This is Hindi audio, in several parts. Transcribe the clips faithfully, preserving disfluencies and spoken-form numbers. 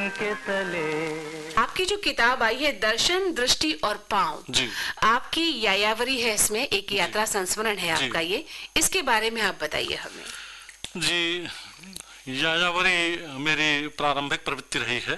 के तले। आपकी जो किताब आई है दर्शन, दृष्टि और पांव, जी, आपकी यायावरी है, इसमें एक यात्रा संस्मरण है आपका, ये इसके बारे में आप बताइए हमें। जी, यायावरी मेरी प्रारंभिक प्रवृत्ति रही है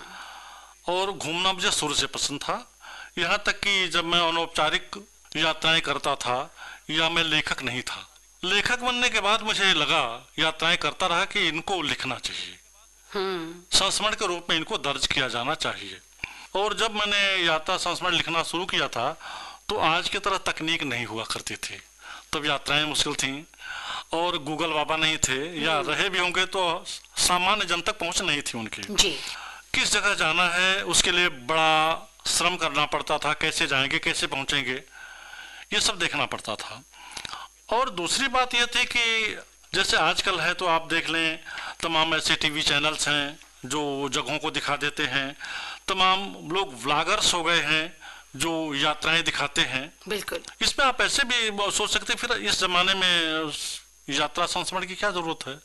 और घूमना मुझे शुरू से पसंद था। यहाँ तक कि जब मैं अनौपचारिक यात्राएं करता था या मैं लेखक नहीं था, लेखक बनने के बाद मुझे लगा, यात्राएं करता रहा कि इनको लिखना चाहिए, संस्मरण के रूप में इनको दर्ज किया जाना चाहिए। और जब मैंने यात्रा संस्मरण लिखना शुरू किया था तो आज की तरह तकनीक नहीं हुआ करती थी, तब यात्राएं मुश्किल थीं और गूगल बाबा नहीं थे, या रहे भी होंगे तो सामान्य जन तक पहुंच नहीं थी उनकी। जी। किस जगह जाना है उसके लिए बड़ा श्रम करना पड़ता था, कैसे जाएंगे, कैसे पहुंचेंगे, ये सब देखना पड़ता था। और दूसरी बात यह थी कि जैसे आजकल है तो आप देख लें, तमाम ऐसे टीवी चैनल्स हैं जो जगहों को दिखा देते हैं, तमाम लोग व्लॉगर्स हो गए हैं जो यात्राएं दिखाते हैं। बिल्कुल। इसमें आप ऐसे भी सोच सकते फिर इस जमाने में यात्रा संस्मरण की क्या जरूरत है।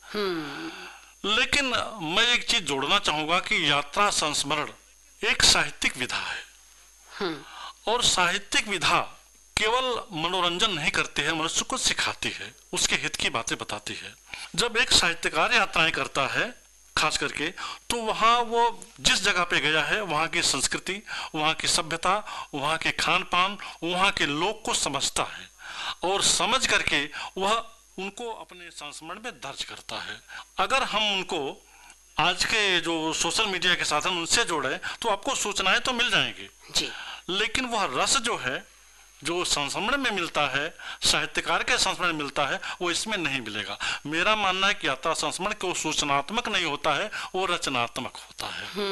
लेकिन मैं एक चीज जोड़ना चाहूंगा कि यात्रा संस्मरण एक साहित्यिक विधा है और साहित्यिक विधा केवल मनोरंजन नहीं करती है, मनुष्य को सिखाती है, उसके हित की बातें बताती है। जब एक साहित्यकार यात्राएं करता है खास करके, तो वहाँ वो जिस जगह पे गया है वहाँ की संस्कृति, वहाँ की सभ्यता, वहाँ के खान पान, वहाँ के लोग को समझता है और समझ करके वह उनको अपने संस्मरण में दर्ज करता है। अगर हम उनको आज के जो सोशल मीडिया के साधन उनसे जोड़े तो आपको सूचनाएं तो मिल जाएंगी जी, लेकिन वह रस जो है जो संस्मरण में मिलता है, साहित्यकार के संस्मरण में मिलता है, वो इसमें नहीं मिलेगा। मेरा मानना है कि यात्रा संस्मरण को सूचनात्मक नहीं होता है, वो रचनात्मक होता है।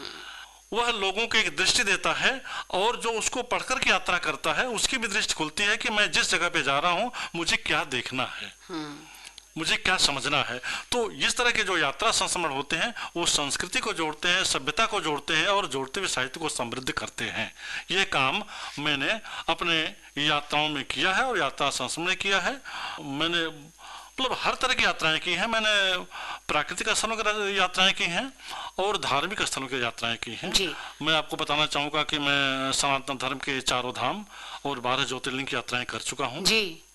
वह लोगों को एक दृष्टि देता है और जो उसको पढ़कर के यात्रा करता है उसकी भी दृष्टि खुलती है कि मैं जिस जगह पे जा रहा हूँ मुझे क्या देखना है, मुझे क्या समझना है। तो इस तरह के जो यात्रा संस्मरण होते हैं वो संस्कृति को जोड़ते हैं, सभ्यता को जोड़ते हैं और जोड़ते हुए साहित्य को समृद्ध करते हैं। ये काम मैंने अपने यात्राओं में किया है और यात्रा संस्मरण किया है। मैंने मतलब हर तरह की यात्राएं की हैं। मैंने प्राकृतिक स्थलों की यात्राएं की हैं और धार्मिक स्थलों की यात्राएं की हैं। मैं आपको बताना चाहूँगा कि मैं सनातन धर्म के चारों धाम और बारह ज्योतिर्लिंग की यात्राएं कर चुका हूँ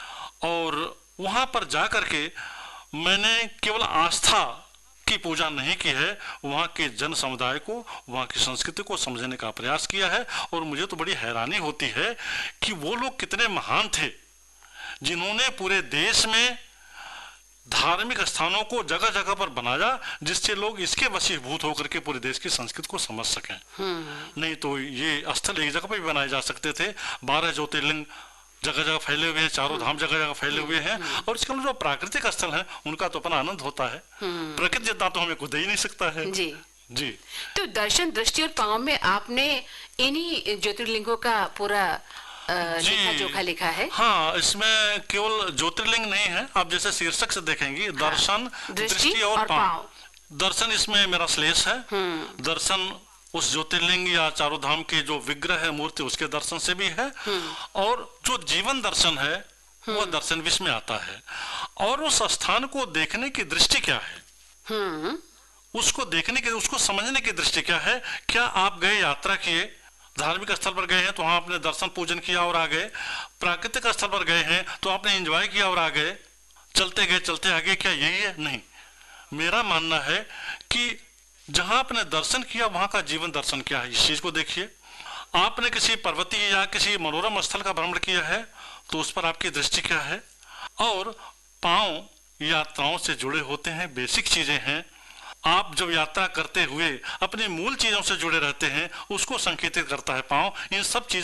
और वहाँ पर जा करके मैंने केवल आस्था की पूजा नहीं की है, वहाँ के जन समुदाय को, वहाँ की संस्कृति को समझने का प्रयास किया है। और मुझे तो बड़ी हैरानी होती है कि वो लोग कितने महान थे जिन्होंने पूरे देश में धार्मिक स्थानों को जगह जगह पर बनाया जिससे लोग इसके वशीभूत होकर के पूरे देश की संस्कृति को समझ सकें। नहीं तो ये स्थल एक जगह पर भी बनाए जा सकते थे। बारह ज्योतिर्लिंग जगह जगह फैले हुए हैं, चारों धाम जगह जगह फैले हुए हैं और इसके जो प्राकृतिक स्थल हैं उनका तो अपना आनंद होता है। प्रकृति जितना तो हमें खुद ही नहीं सकता है। जी जी। तो दर्शन, दृष्टि और पांव में आपने इन्हीं ज्योतिर्लिंगों का पूरा लेखा जोखा लिखा है? हाँ, इसमें केवल ज्योतिर्लिंग नहीं है, आप जैसे शीर्षक से देखेंगी, दर्शन, दृष्टि और पांव। दर्शन इसमें मेरा श्लेष है। दर्शन उस ज्योतिर्लिंग या चारों धाम के जो विग्रह है, मूर्ति, उसके दर्शन से भी है और जो जीवन दर्शन है वो दर्शन विश्व में आता है। और उस स्थान को देखने की दृष्टि क्या है, उसको देखने की, उसको समझने की दृष्टि क्या है। क्या आप गए, यात्रा किए, धार्मिक स्थल पर गए हैं तो वहां आपने दर्शन पूजन किया और आ गए, प्राकृतिक स्थल पर गए हैं तो आपने एंजॉय किया और आ गए, चलते गए चलते आगे, क्या यही है? नहीं। मेरा मानना है कि जहां आपने दर्शन किया वहां का जीवन दर्शन क्या है, इस चीज को देखिए। आपने किसी पर्वतीय या किसी मनोरम स्थल का भ्रमण किया है तो उस पर आपकी दृष्टि क्या है। और पांव यात्राओं से जुड़े होते हैं, बेसिक चीजें हैं। आप जब यात्रा करते हुए अपनी मूल चीजों से जुड़े रहते हैं उसको संकेतित करता है पांव। इन सब चीजों